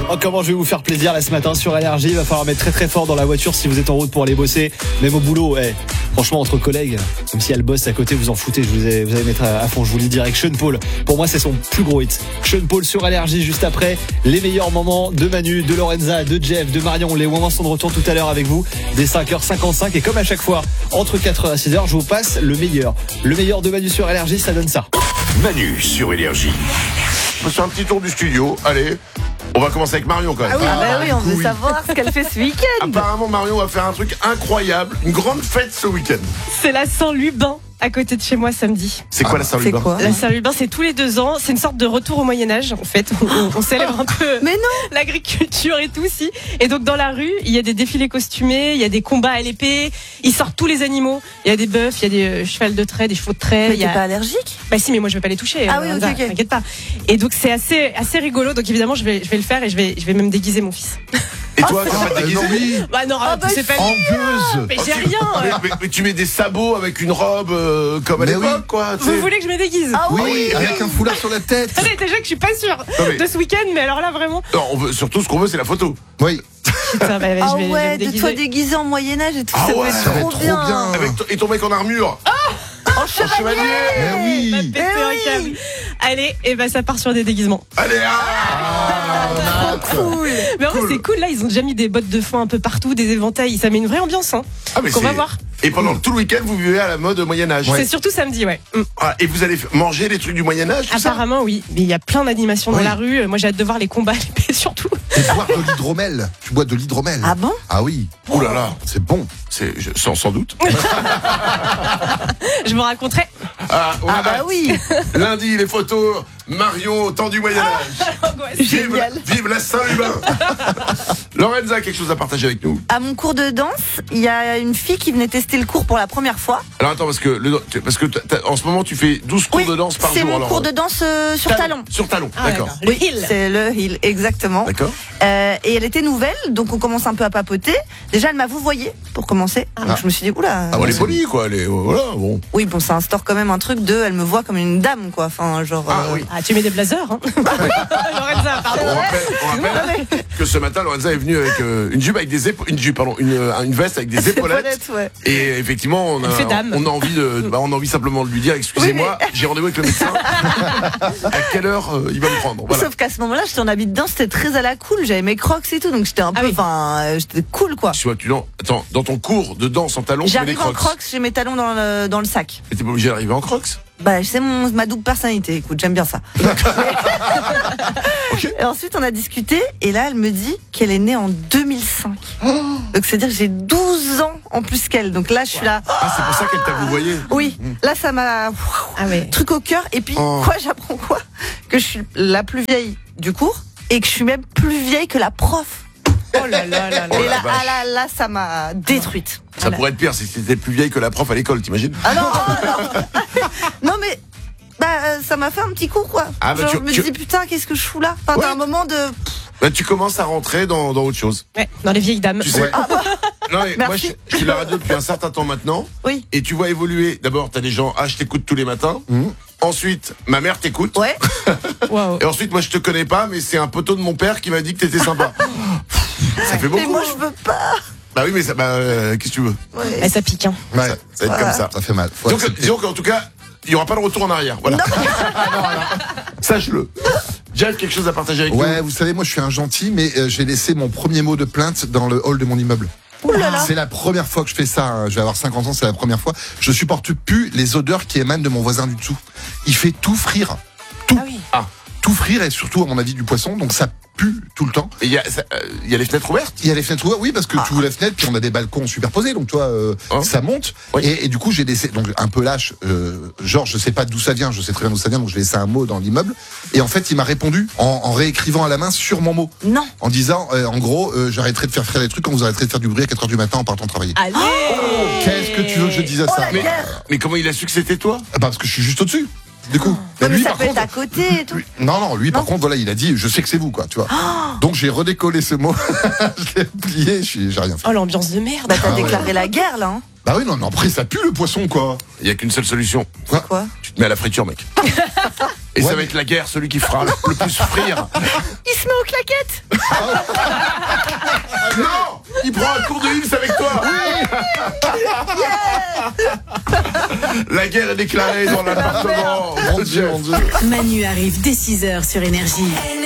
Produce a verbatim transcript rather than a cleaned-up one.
Oh, comment je vais vous faire plaisir là ce matin sur Énergie. Il va falloir mettre très très fort dans la voiture si vous êtes en route pour aller bosser. Même au boulot, eh, franchement entre collègues, comme si elle bosse à côté, vous en foutez. Je vous ai, vous allez mettre à, à fond, je vous le dis direct. Sean Paul, pour moi c'est son plus gros hit. Sean Paul sur Énergie, juste après les meilleurs moments de Manu, de Lorenza, de Jeff, de Marion. Les moments sont de retour tout à l'heure avec vous dès cinq heures cinquante-cinq. Et comme à chaque fois, entre quatre heures et six heures, je vous passe le meilleur. Le meilleur de Manu sur Énergie, ça donne ça. Manu sur Énergie. On fait un petit tour du studio. Allez, on va commencer avec Marion quand même. Ah oui, ah, bah oui, on veut savoir ce qu'elle fait ce week-end. Apparemment, Marion va faire un truc incroyable. Une grande fête ce week-end. C'est la Saint-Lubin, à côté de chez moi, samedi. C'est quoi Ah, la Saint-Lubin? c'est quoi La Saint-Lubin, c'est tous les deux ans. C'est une sorte de retour au Moyen-Âge, en fait. On, on célèbre un peu Mais non. l'agriculture et tout, si. Et donc, dans la rue, il y a des défilés costumés, il y a des combats à l'épée. Ils sortent tous les animaux. Il y a des bœufs, il y a des euh, chevals de trait, des chevaux de trait. Mais il y t'es a... pas allergique? Bah si, mais moi je vais pas les toucher. Ah euh, oui, ok, Lorenza, ok. T'inquiète pas. Et donc c'est assez assez rigolo. Donc évidemment je vais je vais le faire et je vais je vais même déguiser mon fils. Et toi, tu vas te déguiser? oui, Bah non, Ah bah, c'est pas. en gueuse. Mais Oh, j'ai tu- rien. mais, mais- mais tu mets des sabots avec une robe euh, comme à Mais l'époque, oui. quoi. tu Vous sais. voulez que je me déguise? Ah oui, Oui, avec un foulard sur la tête. Allez, déjà que je suis pas sûre Non, mais- de ce week-end, mais alors là vraiment. Non, on veut, surtout ce qu'on veut, c'est la photo. Oui. Putain, bah, Ah je vais, je vais ouais, me de déguiser. toi déguisé en Moyen-Âge et tout, Ah ça ouais, peut ça être va trop être trop bien. bien. Avec t- et ton mec en armure. En chevalier. Mais Va oui. péter Eh un oui. câble. Allez, et bah ça part sur des déguisements. Allez, ah Cool. Mais en vrai Cool. c'est cool, là ils ont déjà mis des bottes de foin un peu partout, des éventails, ça met une vraie ambiance hein. Ah, mais Qu'on va c'est- voir. Et pendant tout le week-end, vous vivez à la mode Moyen-Âge. C'est surtout samedi, ouais. Mm. Ah, et vous allez f- manger des trucs du Moyen-Âge, tout ça? Apparemment oui, mais il y a plein d'animations dans Oui. la rue. Euh, Moi j'ai hâte de voir les combats à l'épée surtout. Et boire de l'hydromel. Tu bois de l'hydromel. Ah bon? Ah oui. Oh là là, C'est bon. c'est je- sans, sans doute. Je vous raconterai. Ah, on Ah a bah hâte. oui. Lundi, les photos Marion au temps du Moyen-Âge. Vive, Génial. vive la Saint-Lubin. Lorenza a quelque chose à partager avec nous. À mon cours de danse, il y a une fille qui venait tester le cours pour la première fois. Alors attends, parce que, le, parce que t'as- t'as- en ce moment, tu fais douze cours Oui, de danse par c'est jour. mon alors, cours de danse euh, sur talon. Sur talon, Ah, d'accord. Le hill. C'est le heel, exactement. D'accord. Euh, et elle était nouvelle, donc on commence un peu à papoter. Déjà, elle m'a vouvoyé pour commencer. Donc Ah. je me suis dit, oula. Ah, bon, elle est polie, quoi. Elle est, voilà, bon. Oui, bon, ça instaure quand même un truc de, elle me voit comme une dame, quoi. Enfin, genre. Ah euh, oui. Ah tu mets des blazers hein. Lorenza, pardon. On rappelle, on rappelle que ce matin, Lorenza est venue avec euh, une jupe avec des épaules, une jupe, pardon, une, euh, une veste avec des C'est épaulettes. épaulettes, ouais. Et effectivement, on a, Elle fait dame. on a envie de, bah, on a envie simplement de lui dire, excusez-moi, j'ai rendez-vous avec le médecin. À quelle heure euh, il va me prendre? Voilà. Sauf qu'à ce moment-là, j'étais en habit de danse, c'était très à la cool. J'avais mes crocs et tout, donc j'étais un Ah peu, oui. enfin, euh, j'étais cool, quoi. Tu vois, tu dans, attends, dans ton cours de danse en talons, tu mets des J'arrive en crocs. crocs, j'ai mes talons dans le, dans le sac. Mais t'es pas obligé d'arriver en crocs. Bah, c'est mon, ma double personnalité, écoute, j'aime bien ça. Ok. Et ensuite, on a discuté, et là, elle me dit qu'elle est née en deux mille cinq. Donc, c'est-à-dire que j'ai douze ans en plus qu'elle. Donc là, je suis là. Ah, c'est pour ça qu'elle t'a vouvoyé. Oui, là, ça m'a. Ah ouais. Truc au cœur. Et puis, Oh. quoi, j'apprends quoi? Que je suis la plus vieille du cours, et que je suis même plus vieille que la prof. Oh là là là là. Oh et la là, vache. ah là, là, ça m'a détruite. Ça Voilà. pourrait être pire si t'étais plus vieille que la prof à l'école, t'imagines? Ah non, oh non. Non, mais. Bah, euh, ça m'a fait un petit coup, quoi. Ah, bah, Genre, tu- je me tu- dis, putain, qu'est-ce que je fous là? Enfin, Ouais. t'as un moment de. Bah, tu commences à rentrer dans, dans autre chose. Ouais, dans les vieilles dames. Tu sais. Non, mais moi, je, Merci. je suis à la radio depuis un certain temps maintenant. Oui. Et tu vois évoluer. D'abord, t'as des gens, ah, je t'écoute tous les matins. Mhm. Ensuite, ma mère t'écoute. Ouais. Waouh. Et ensuite, moi, je te connais pas, mais c'est un poteau de mon père qui m'a dit que t'étais sympa. Ça fait beaucoup. Mais moi, hein. je veux pas. Bah oui, mais ça, bah, euh, qu'est-ce que tu veux? Ouais. Eh, ça pique hein. Ouais. Ça, ça va être comme ça. Ça fait mal. Faut Donc, accepter. disons qu'en tout cas, il y aura pas de retour en arrière. Voilà. Sache-le. Jeff, quelque chose à partager avec Ouais, vous savez, moi je suis un gentil, mais euh, j'ai laissé mon premier mot de plainte dans le hall de mon immeuble. Ouh là là. C'est la première fois que je fais ça. hein. Je vais avoir cinquante ans, c'est la première fois. Je supporte plus les odeurs qui émanent de mon voisin du dessous. Il fait tout frire. Tout. Ah oui. Tout frire et surtout, à mon avis, du poisson. Donc ça pue tout le temps. Et il y a, ça, euh, il y a les fenêtres ouvertes. Il y a les fenêtres ouvertes, oui, parce que tu ouvres la fenêtre, puis on a des balcons superposés, donc toi, euh, Hein ça monte. Oui. Et, et du coup, j'ai laissé, donc un peu lâche, euh, genre, je sais pas d'où ça vient, je sais très bien d'où ça vient, donc j'ai laissé un mot dans l'immeuble. Et en fait, il m'a répondu en, en réécrivant à la main sur mon mot, Non. en disant, euh, en gros, euh, j'arrêterai de faire faire des trucs quand vous arrêterez de faire du bruit à quatre heures du matin en partant travailler. Allez. Qu'est-ce que tu veux que je dise à Oh ça la Mais, guerre. mais comment il a su que c'était toi? Ah, Parce que je suis juste au-dessus. du coup. Non, mais lui, ça par peut contre, être à côté et tout. lui- non, non, lui, par Non. contre, voilà, il a dit, je sais que c'est vous, quoi, tu vois. Donc, j'ai redécollé ce mot, je l'ai plié, je suis- j'ai rien fait. Oh, l'ambiance de merde. Bah, t'as Ah ouais. déclaré la guerre, là. Hein. Bah oui, non, non, après, ça pue le poisson, quoi. Il y a qu'une seule solution. Quoi? Tu te mets à la friture, mec. Et Ouais, ça va mais- être la guerre, celui qui fera le, le plus frire. Il se met aux claquettes. Ah non, il prend un cours de Hills avec toi. La guerre est déclarée dans l'appartement. Mon Dieu, mon Dieu. Manu arrive dès six heures sur Énergie.